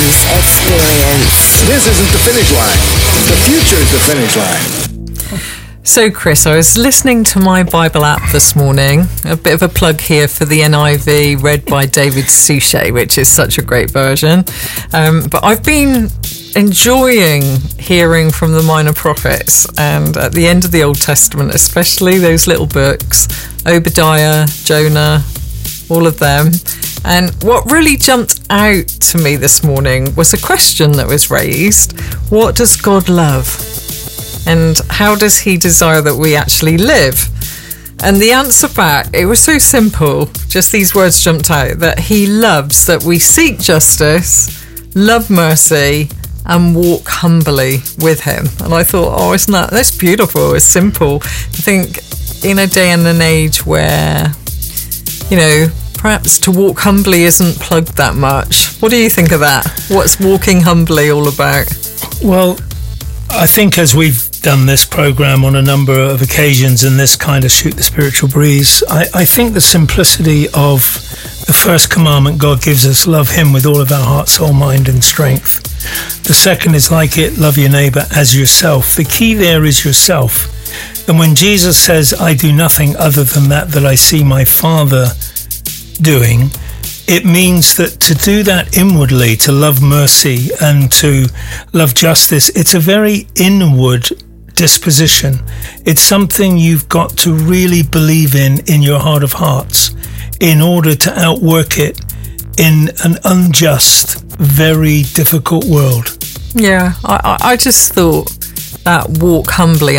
Breeze Experience. This isn't the finish line. The future is the finish line. So, Chris, I was listening to my Bible app this morning. A bit of a plug here for the NIV read by David Suchet, which is such a great version. But I've been enjoying hearing from the minor prophets, and at the end of the Old Testament, especially those little books, Obadiah, Jonah, all of them. And what really jumped out to me this morning was a question that was raised. What does God love? And how does he desire that we actually live? And the answer back, it was so simple. Just these words jumped out, that he loves that we seek justice, love mercy, and walk humbly with him. And I thought, oh, isn't that's beautiful? It's simple. I think in a day and an age where, perhaps to walk humbly isn't plugged that much. What do you think of that? What's walking humbly all about? Well, I think as we've done this program on a number of occasions in this kind of Shoot the Spiritual Breeze, I think the simplicity of the first commandment God gives us, love him with all of our heart, soul, mind and strength. The second is like it, love your neighbour as yourself. The key there is yourself. And when Jesus says, I do nothing other than that I see my Father doing, it means that to do that inwardly, to love mercy and to love justice, it's a very inward disposition. It's something you've got to really believe in your heart of hearts in order to outwork it in an unjust, very difficult world. Yeah, I just thought that walk humbly,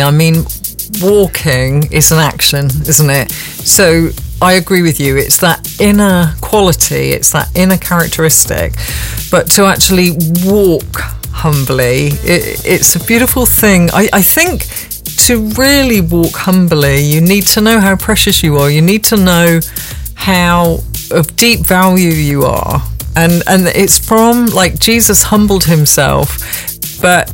walking is an action, isn't it? So I agree with you. It's that inner quality, it's that inner characteristic. But to actually walk humbly, it's a beautiful thing. I think to really walk humbly, you need to know how precious you are. You need to know how of deep value you are. And it's from, like, Jesus humbled himself, but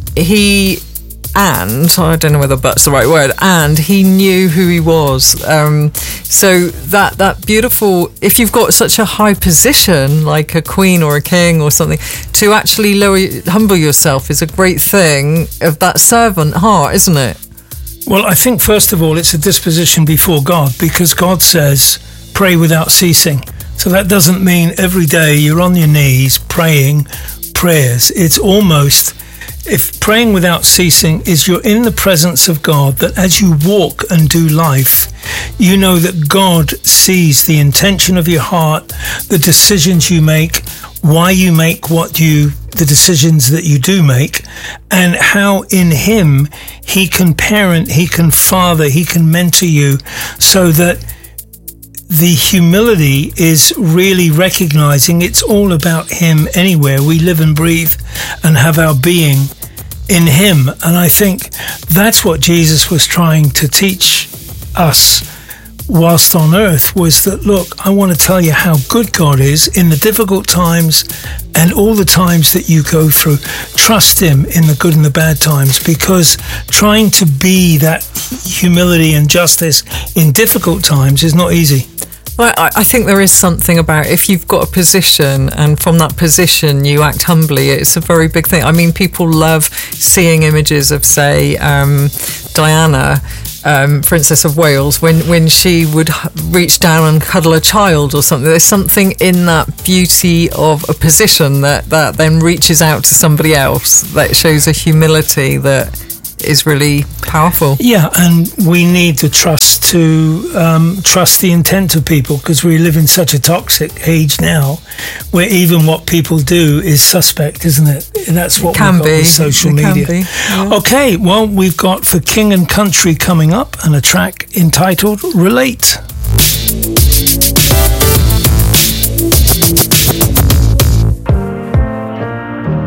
I don't know whether but's the right word, and he knew who he was. So that beautiful, if you've got such a high position, like a queen or a king or something, to actually humble yourself is a great thing of that servant heart, isn't it? Well, I think first of all, it's a disposition before God, because God says, pray without ceasing. So that doesn't mean every day you're on your knees praying prayers. It's almost, if praying without ceasing is you're in the presence of God, that as you walk and do life, you know that God sees the intention of your heart, the decisions you make, why you make the decisions that you do make, and how in him he can parent, he can father, he can mentor you, so that the humility is really recognizing it's all about him anywhere. We live and breathe and have our being in him. And I think that's what Jesus was trying to teach us whilst on earth, was that, look, I want to tell you how good God is in the difficult times and all the times that you go through. Trust him in the good and the bad times, because trying to be that humility and justice in difficult times is not easy. Well, I think there is something about if you've got a position and from that position you act humbly, it's a very big thing. People love seeing images of, say, Diana, Princess of Wales, when she would reach down and cuddle a child or something. There's something in that beauty of a position that then reaches out to somebody else, that shows a humility that is really powerful. Yeah, and we need to trust the intent of people, because we live in such a toxic age now where even what people do is suspect, isn't it? And that's what we've got with social media. Yeah. Okay, well, we've got For King and Country coming up, and a track entitled Relate.